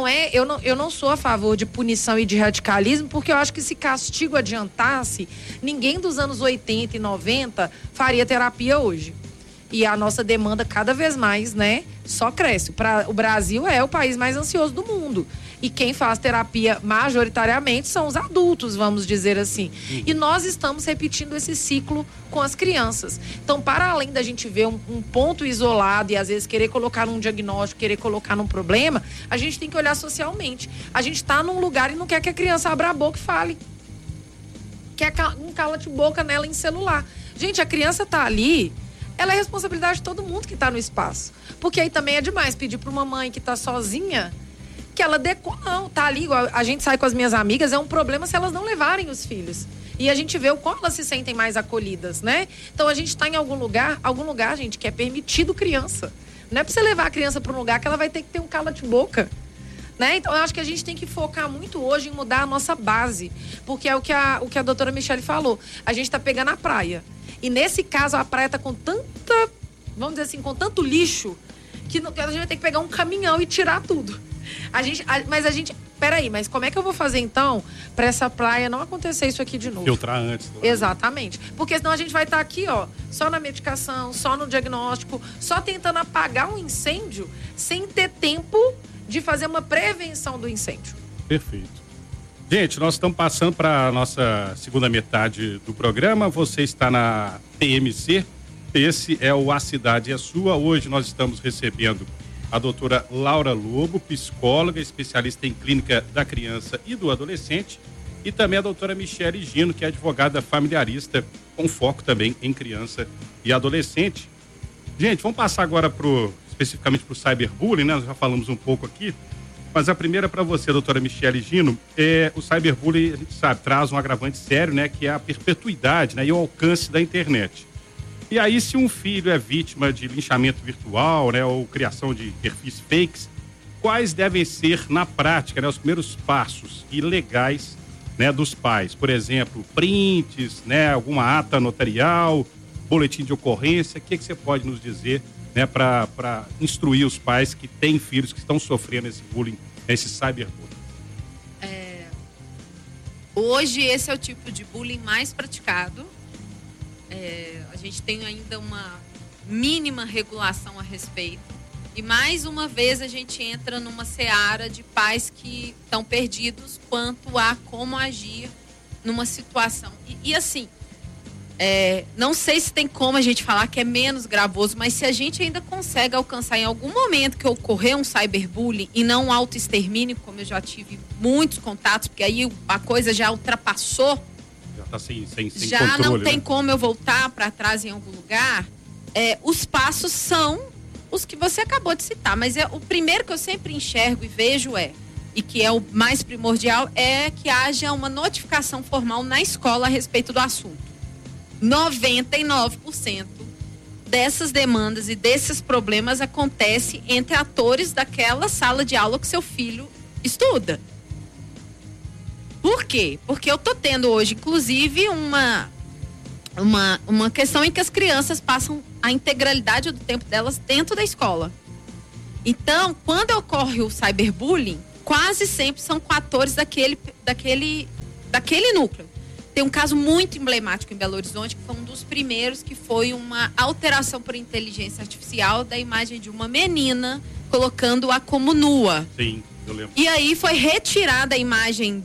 eu não sou a favor de punição e de radicalismo, porque eu acho que se castigo adiantasse, ninguém dos anos 80 e 90 faria terapia hoje. E a nossa demanda cada vez mais, né, só cresce. O Brasil é o país mais ansioso do mundo. E quem faz terapia majoritariamente são os adultos, vamos dizer assim. E nós estamos repetindo esse ciclo com as crianças. Então, para além da gente ver um ponto isolado e às vezes querer colocar num diagnóstico, querer colocar num problema, a gente tem que olhar socialmente. A gente está num lugar e não quer que a criança abra a boca e fale. Quer um cala-de-boca nela em celular. Gente, a criança tá ali... Ela é responsabilidade de todo mundo que está no espaço. Porque aí também é demais pedir para uma mãe que está sozinha que ela não, tá ali, igual a gente sai com as minhas amigas, é um problema se elas não levarem os filhos. E a gente vê o qual elas se sentem mais acolhidas, né? Então a gente está em algum lugar, gente, que é permitido criança. Não é para você levar a criança para um lugar que ela vai ter que ter um cala-de-boca. Né? Então, eu acho que a gente tem que focar muito hoje em mudar a nossa base. Porque é o que a doutora Michele falou. A gente está pegando a praia. E nesse caso, a praia está com tanta, vamos dizer assim, com tanto lixo, que a gente vai ter que pegar um caminhão e tirar tudo. Peraí, mas como é que eu vou fazer então para essa praia não acontecer isso aqui de novo? Filtrar antes. Exatamente. Porque senão a gente vai estar aqui, ó, só na medicação, só no diagnóstico, só tentando apagar um incêndio sem ter tempo de fazer uma prevenção do incêndio. Perfeito. Gente, nós estamos passando para a nossa segunda metade do programa. Você está na TMC. Esse é o A Cidade é Sua. Hoje nós estamos recebendo a doutora Laura Lobo, psicóloga, especialista em clínica da criança e do adolescente. E também a doutora Michele Gino, que é advogada familiarista, com foco também em criança e adolescente. Gente, vamos passar agora especificamente para o cyberbullying, né? Nós já falamos um pouco aqui. Mas a primeira para você, doutora Michele Gino, o cyberbullying, a gente sabe, traz um agravante sério, né? Que é a perpetuidade, né? E o alcance da internet. E aí, se um filho é vítima de linchamento virtual, né? Ou criação de perfis fakes, quais devem ser, na prática, né? Os primeiros passos e legais, né? Dos pais? Por exemplo, prints, né? Alguma ata notarial, boletim de ocorrência. O que você pode nos dizer, né, para instruir os pais que têm filhos que estão sofrendo esse bullying, esse cyberbullying? Hoje esse é o tipo de bullying mais praticado. A gente tem ainda uma mínima regulação a respeito. E mais uma vez a gente entra numa seara de pais que estão perdidos quanto a como agir numa situação. E assim, não sei se tem como a gente falar que é menos gravoso, mas se a gente ainda consegue alcançar em algum momento que ocorrer um cyberbullying e não um autoextermínio, como eu já tive muitos contatos, porque aí a coisa já ultrapassou, já está sem já controle, não tem, né, como eu voltar para trás em algum lugar. Os passos são os que você acabou de citar, mas o primeiro que eu sempre enxergo e vejo e que é o mais primordial, é que haja uma notificação formal na escola a respeito do assunto. 99% dessas demandas e desses problemas acontece entre atores daquela sala de aula que seu filho estuda. Por quê? Porque eu tô tendo hoje, inclusive, uma questão em que as crianças passam a integralidade do tempo delas dentro da escola. Então, quando ocorre o cyberbullying, quase sempre são com atores daquele núcleo. Tem um caso muito emblemático em Belo Horizonte, que foi um dos primeiros, que foi uma alteração por inteligência artificial da imagem de uma menina, colocando-a como nua. Sim, eu lembro. E aí foi retirada a imagem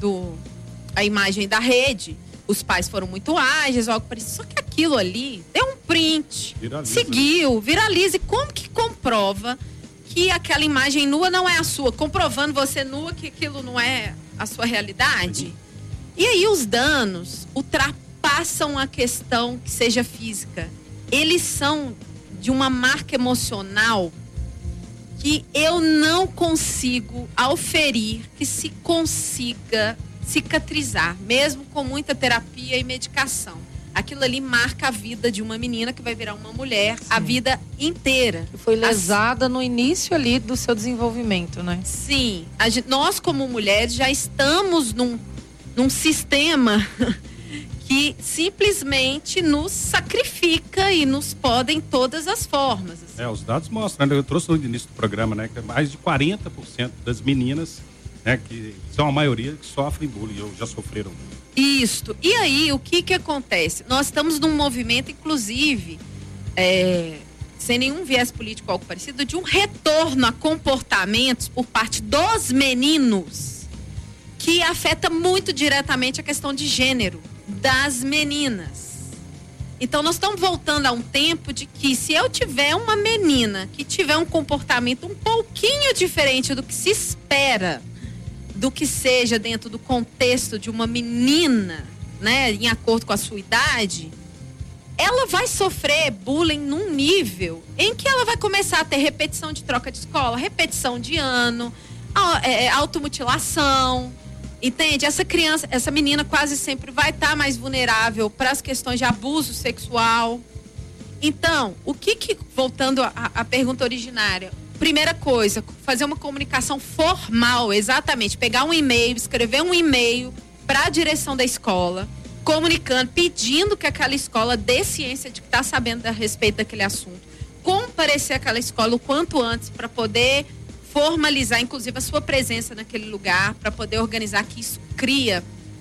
da rede. Os pais foram muito ágeis, algo parecido. Só que aquilo ali deu um print, seguiu, viraliza. E como que comprova que aquela imagem nua não é a sua? Comprovando você nua que aquilo não é a sua realidade? Sim. E aí os danos ultrapassam a questão que seja física. Eles são de uma marca emocional que eu não consigo auferir que se consiga cicatrizar, mesmo com muita terapia e medicação. Aquilo ali marca a vida de uma menina que vai virar uma mulher. Sim. A vida inteira. Que foi lesada no início ali do seu desenvolvimento, né? Sim. Nós, como mulheres, já estamos num sistema que simplesmente nos sacrifica e nos poda em todas as formas. Assim. Os dados mostram, né? Eu trouxe no início do programa, né, que mais de 40% das meninas, né, que são a maioria que sofrem bullying, ou já sofreram bullying. Isso. E aí, o que acontece? Nós estamos num movimento, inclusive, sem nenhum viés político ou algo parecido, de um retorno a comportamentos por parte dos meninos que afeta muito diretamente a questão de gênero das meninas. Então, nós estamos voltando a um tempo de que se eu tiver uma menina que tiver um comportamento um pouquinho diferente do que se espera, do que seja dentro do contexto de uma menina, né, em acordo com a sua idade, ela vai sofrer bullying num nível em que ela vai começar a ter repetição de troca de escola, repetição de ano, automutilação. Entende? Essa menina quase sempre vai estar mais vulnerável para as questões de abuso sexual. Então, voltando à pergunta originária, primeira coisa, fazer uma comunicação formal, exatamente, pegar um e-mail, escrever um e-mail para a direção da escola, comunicando, pedindo que aquela escola dê ciência de que está sabendo a respeito daquele assunto, comparecer àquela escola o quanto antes para poder formalizar, inclusive, a sua presença naquele lugar, para poder organizar, que isso cria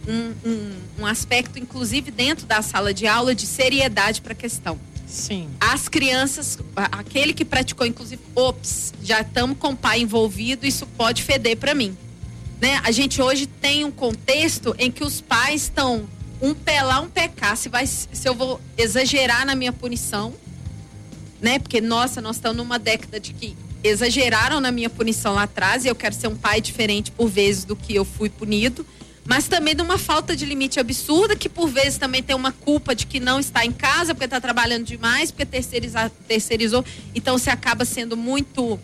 um aspecto, inclusive, dentro da sala de aula, de seriedade para a questão. Sim. As crianças, aquele que praticou, inclusive, já estamos com o pai envolvido, isso pode feder para mim. Né? A gente hoje tem um contexto em que os pais estão um pé lá, um pé cá, se eu vou exagerar na minha punição, né? Porque, nossa, nós estamos numa década de que exageraram na minha punição lá atrás e eu quero ser um pai diferente por vezes do que eu fui punido, mas também de uma falta de limite absurda, que por vezes também tem uma culpa de que não está em casa, porque está trabalhando demais, porque terceirizou. Então você acaba sendo muito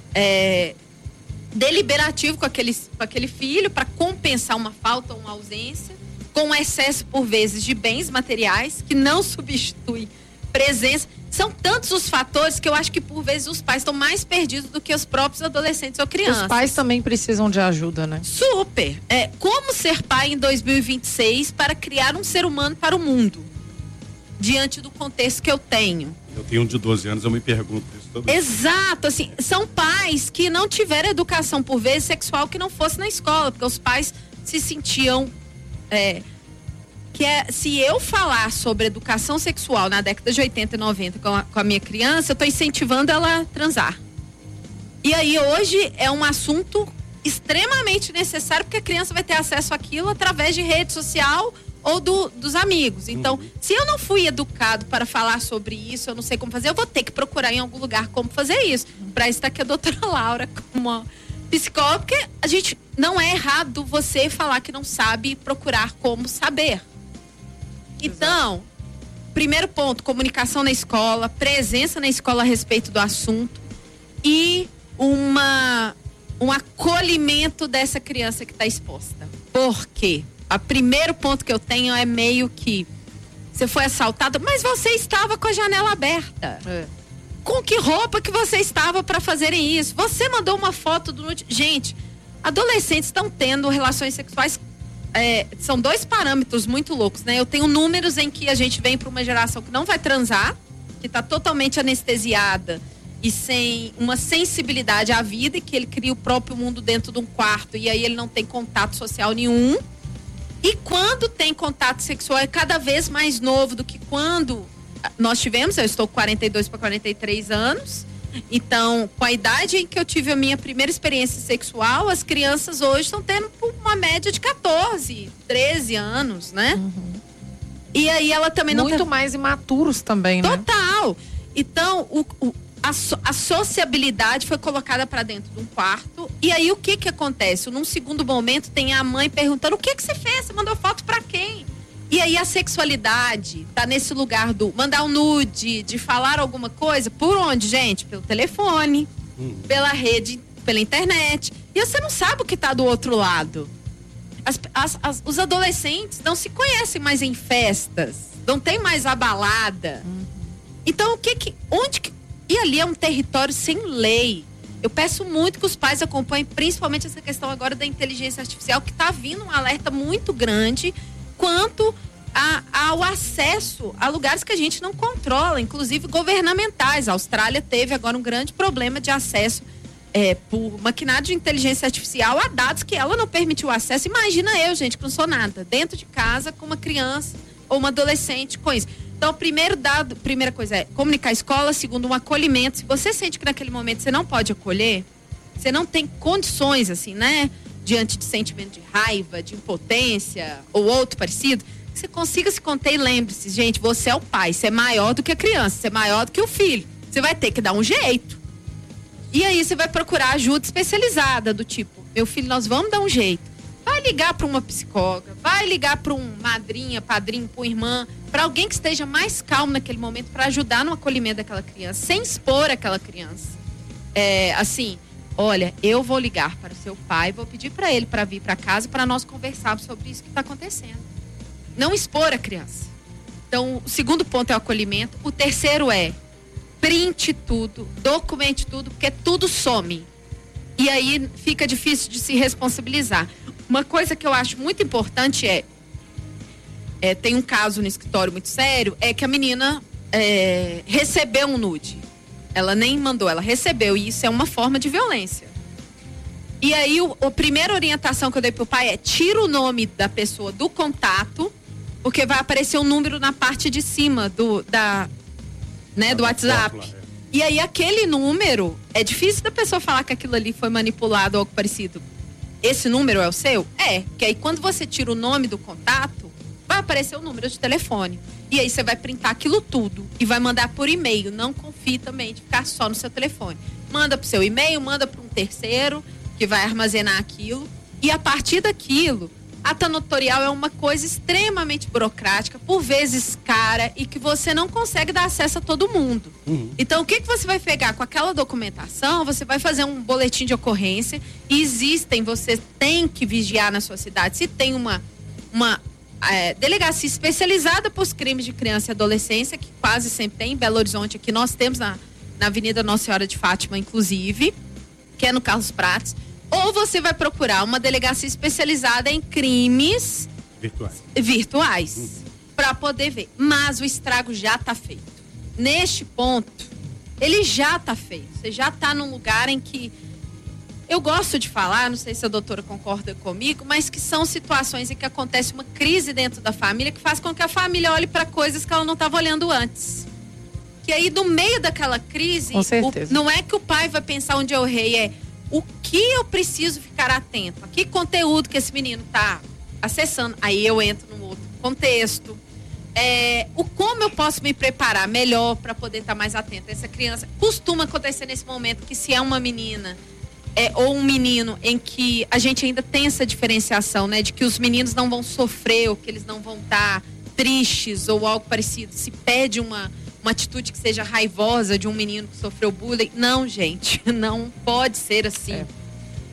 deliberativo com aquele filho para compensar uma falta ou uma ausência, com excesso por vezes de bens materiais que não substitui presença. São tantos os fatores que eu acho que por vezes os pais estão mais perdidos do que os próprios adolescentes ou crianças. Os pais também precisam de ajuda, né? Super. Como ser pai em 2026 para criar um ser humano para o mundo? Diante do contexto que eu tenho. Eu tenho um de 12 anos, eu me pergunto isso todo dia. Exato, assim, são pais que não tiveram educação por vezes sexual que não fosse na escola, porque os pais se sentiam se eu falar sobre educação sexual na década de 80 e 90 com a minha criança, eu estou incentivando ela a transar. E aí hoje é um assunto extremamente necessário, porque a criança vai ter acesso àquilo através de rede social ou dos amigos. Então, se eu não fui educado para falar sobre isso, eu não sei como fazer, eu vou ter que procurar em algum lugar como fazer isso. Para isso está aqui a doutora Laura como uma psicóloga, porque a gente não é errado você falar que não sabe procurar como saber. Então, primeiro ponto, comunicação na escola, presença na escola a respeito do assunto e um acolhimento dessa criança que está exposta. Por quê? O primeiro ponto que eu tenho é meio que você foi assaltado, mas você estava com a janela aberta. Com que roupa que você estava para fazerem isso? Você mandou uma foto do nude. Gente, adolescentes estão tendo relações sexuais. São dois parâmetros muito loucos, né? Eu tenho números em que a gente vem para uma geração que não vai transar, que está totalmente anestesiada e sem uma sensibilidade à vida, e que ele cria o próprio mundo dentro de um quarto e aí ele não tem contato social nenhum. E quando tem contato sexual é cada vez mais novo do que quando nós tivemos. Eu estou com 42 para 43 anos. Então, com a idade em que eu tive a minha primeira experiência sexual, as crianças hoje estão tendo uma média de 14, 13 anos, né? E aí ela também não... Muito mais imaturos também, né? Total! Então, a sociabilidade foi colocada para dentro de um quarto. E aí, o que acontece? Num segundo momento, tem a mãe perguntando: o que você fez? Você mandou foto para quem? E aí, a sexualidade tá nesse lugar do mandar um nude, de falar alguma coisa. Por onde, gente? Pelo telefone, pela rede, pela internet. E você não sabe o que tá do outro lado. Os adolescentes não se conhecem mais em festas. Não tem mais a balada. Então, e ali é um território sem lei. Eu peço muito que os pais acompanhem, principalmente essa questão agora da inteligência artificial, que está vindo um alerta muito grande quanto ao acesso a lugares que a gente não controla, inclusive governamentais. A Austrália teve agora um grande problema de acesso por maquinário de inteligência artificial a dados que ela não permitiu acesso. Imagina eu, gente, que não sou nada, dentro de casa com uma criança ou uma adolescente com isso. Então, primeira coisa é comunicar a escola. Segundo, um acolhimento. Se você sente que naquele momento você não pode acolher, você não tem condições, assim, né? Diante de sentimento de raiva, de impotência ou outro parecido, que você consiga se conter e lembre-se, gente, você é o pai, você é maior do que a criança, você é maior do que o filho. Você vai ter que dar um jeito. E aí você vai procurar ajuda especializada, do tipo, meu filho, nós vamos dar um jeito. Vai ligar para uma psicóloga, vai ligar para um madrinha, padrinho, para uma irmã, para alguém que esteja mais calmo naquele momento para ajudar no acolhimento daquela criança, sem expor aquela criança. Assim, olha, eu vou ligar para o seu pai, vou pedir para ele para vir para casa para nós conversarmos sobre isso que está acontecendo. Não expor a criança. Então, o segundo ponto é o acolhimento. O terceiro é printe tudo, documente tudo, porque tudo some. E aí fica difícil de se responsabilizar. Uma coisa que eu acho muito importante tem um caso no escritório muito sério, é que a menina recebeu um nude. Ela nem mandou, ela recebeu, e isso é uma forma de violência. E aí a primeira orientação que eu dei pro pai é: tira o nome da pessoa do contato, porque vai aparecer um número na parte de cima do WhatsApp. E aí aquele número, é difícil da pessoa falar que aquilo ali foi manipulado ou algo parecido. Esse número é o seu? Que aí quando você tira o nome do contato, vai aparecer o número de telefone. E aí você vai printar aquilo tudo e vai mandar por e-mail. Não confie também de ficar só no seu telefone. Manda pro seu e-mail, manda para um terceiro que vai armazenar aquilo. E a partir daquilo, ata notarial é uma coisa extremamente burocrática, por vezes cara, e que você não consegue dar acesso a todo mundo. Então, o que você vai pegar com aquela documentação? Você vai fazer um boletim de ocorrência. E você tem que vigiar na sua cidade se tem uma delegacia especializada para os crimes de criança e adolescência, que quase sempre tem em Belo Horizonte. Aqui nós temos na Avenida Nossa Senhora de Fátima, inclusive, que é no Carlos Prates. Ou você vai procurar uma delegacia especializada em crimes virtuais para poder ver. Mas o estrago já está feito. Neste ponto, ele já está feito. Você já está num lugar em que eu gosto de falar, não sei se a doutora concorda comigo, mas que são situações em que acontece uma crise dentro da família que faz com que a família olhe para coisas que ela não estava olhando antes. Que aí, no meio daquela crise, não é que o pai vai pensar onde eu errei, o que eu preciso ficar atento, a que conteúdo que esse menino está acessando. Aí eu entro num outro contexto. Como eu posso me preparar melhor para poder estar mais atento a essa criança. Costuma acontecer nesse momento que, se é uma menina ou um menino, em que a gente ainda tem essa diferenciação, né, de que os meninos não vão sofrer, ou que eles não vão estar tristes ou algo parecido. Se pede uma atitude que seja raivosa de um menino que sofreu bullying. Não, gente, não pode ser assim.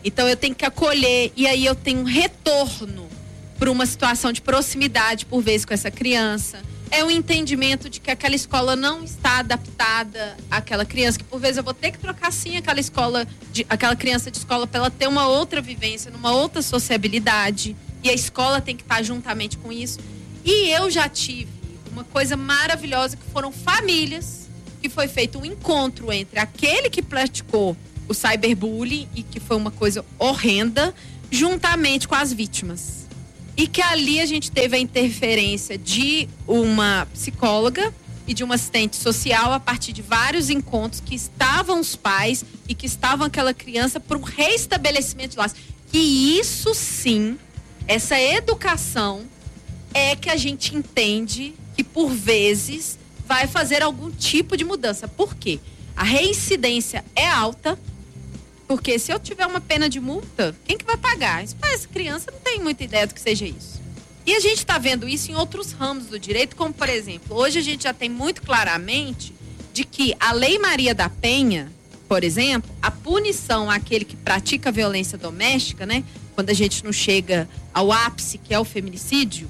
Então eu tenho que acolher e aí eu tenho um retorno para uma situação de proximidade, por vezes, com essa criança. É um entendimento de que aquela escola não está adaptada àquela criança, que por vezes eu vou ter que trocar sim aquela criança de escola para ela ter uma outra vivência, numa outra sociabilidade. E a escola tem que estar juntamente com isso. E eu já tive uma coisa maravilhosa que foram famílias, que foi feito um encontro entre aquele que praticou o cyberbullying e que foi uma coisa horrenda, juntamente com as vítimas. E que ali a gente teve a interferência de uma psicóloga e de uma assistente social a partir de vários encontros que estavam os pais e que estavam aquela criança para um reestabelecimento de laços. Que isso sim, essa educação é que a gente entende que por vezes vai fazer algum tipo de mudança. Por quê? A reincidência é alta, porque se eu tiver uma pena de multa, quem que vai pagar? Essa criança não tem muita ideia do que seja isso. E a gente está vendo isso em outros ramos do direito, como por exemplo, hoje a gente já tem muito claramente de que a Lei Maria da Penha, por exemplo, a punição àquele que pratica violência doméstica, né? Quando a gente não chega ao ápice, que é o feminicídio,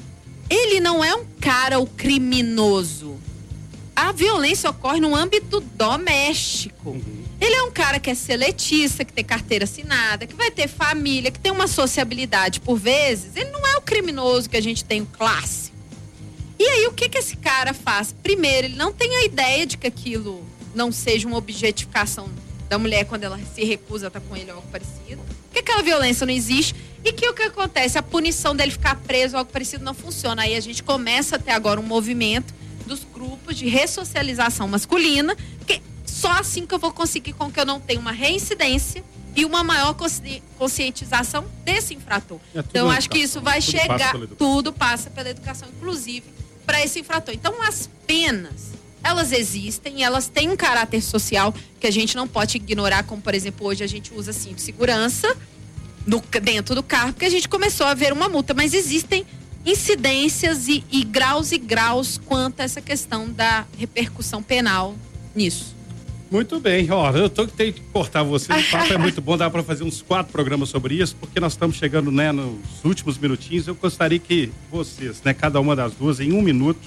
ele não é um cara, o criminoso. A violência ocorre no âmbito doméstico. Ele é um cara que é seletista, que tem carteira assinada, que vai ter família, que tem uma sociabilidade por vezes. Ele não é o criminoso que a gente tem, o clássico. E aí, o que esse cara faz? Primeiro, ele não tem a ideia de que aquilo não seja uma objetificação da mulher quando ela se recusa a estar com ele ou algo parecido. Que aquela violência não existe. E que o que acontece? A punição dele ficar preso ou algo parecido não funciona. Aí a gente começa a ter agora um movimento dos grupos de ressocialização masculina, porque só assim que eu vou conseguir com que eu não tenha uma reincidência e uma maior conscientização desse infrator. Então, acho que isso vai chegar, tudo passa pela educação, inclusive, para esse infrator. Então, as penas, elas existem e elas têm um caráter social que a gente não pode ignorar, como, por exemplo, hoje a gente usa cinto de segurança dentro do carro, porque a gente começou a ver uma multa, mas existem incidências e graus quanto a essa questão da repercussão penal nisso. Muito bem, ó, eu tenho que cortar você, o papo é muito bom, dá para fazer uns 4 programas sobre isso, porque nós estamos chegando, né, nos últimos minutinhos. Eu gostaria que vocês, né, cada uma das duas, em 1 minuto,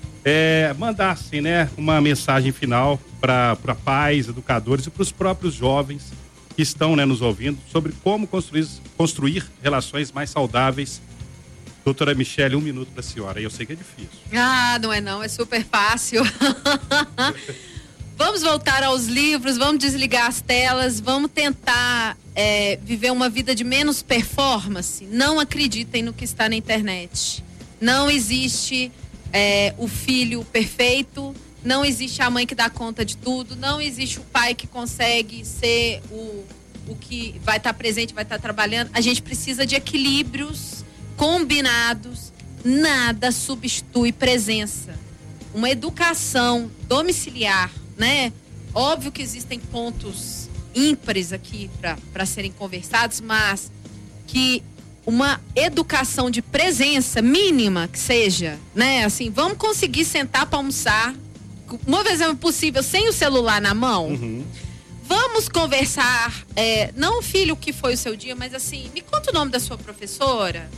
mandassem, né, uma mensagem final para pais, educadores e para os próprios jovens que estão, né, nos ouvindo, sobre como construir relações mais saudáveis. Doutora Michele, 1 minuto para a senhora. Eu sei que é difícil. Não é não, é super fácil. Vamos voltar aos livros, vamos desligar as telas, vamos tentar viver uma vida de menos performance. Não acreditem no que está na internet. Não existe o filho perfeito, não existe a mãe que dá conta de tudo, não existe o pai que consegue ser o que vai estar presente, vai estar trabalhando. A gente precisa de equilíbrios combinados, nada substitui presença. Uma educação domiciliar, né? Óbvio que existem pontos ímpares aqui para serem conversados, mas que uma educação de presença mínima que seja, né? Assim, vamos conseguir sentar para almoçar, uma vez é possível, sem o celular na mão. Uhum. Vamos conversar, não, filho, o que foi o seu dia, mas assim, me conta o nome da sua professora.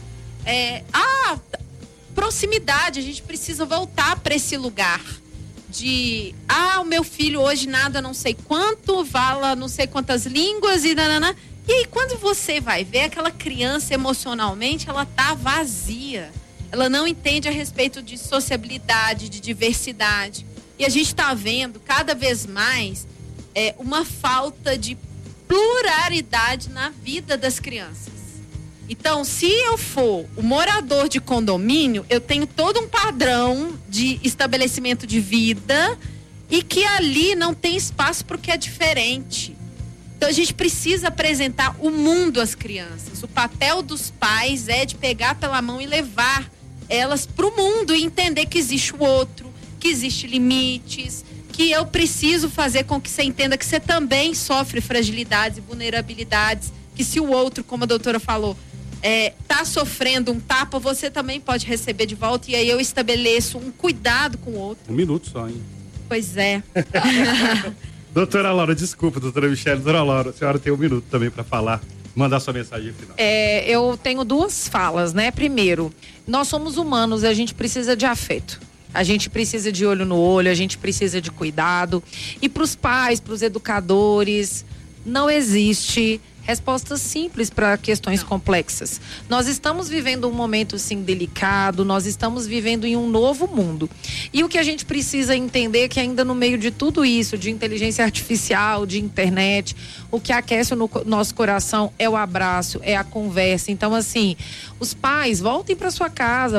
Proximidade, a gente precisa voltar para esse lugar de, o meu filho hoje nada não sei quanto, fala não sei quantas línguas e nanana. E aí quando você vai ver aquela criança emocionalmente, ela tá vazia. Ela não entende a respeito de sociabilidade, de diversidade. E a gente tá vendo cada vez mais uma falta de pluralidade na vida das crianças. Então, se eu for o morador de condomínio, eu tenho todo um padrão de estabelecimento de vida e que ali não tem espaço para o que é diferente. Então, a gente precisa apresentar o mundo às crianças. O papel dos pais é de pegar pela mão e levar elas para o mundo e entender que existe o outro, que existe limites, que eu preciso fazer com que você entenda que você também sofre fragilidades e vulnerabilidades, que se o outro, como a doutora falou, tá sofrendo um tapa, você também pode receber de volta, e aí eu estabeleço um cuidado com o outro. 1 minuto só, hein? Pois é. Doutora Laura, desculpa, doutora Michele. Doutora Laura, a senhora tem um minuto também para falar, mandar sua mensagem final. Eu tenho duas falas, né? Primeiro, nós somos humanos e a gente precisa de afeto. A gente precisa de olho no olho, a gente precisa de cuidado. E para os pais, para os educadores, não existe respostas simples para questões complexas. Nós estamos vivendo um momento, sim, delicado, nós estamos vivendo em um novo mundo. E o que a gente precisa entender é que ainda no meio de tudo isso, de inteligência artificial, de internet, o que aquece o nosso coração é o abraço, é a conversa. Então, assim, os pais, voltem para sua casa,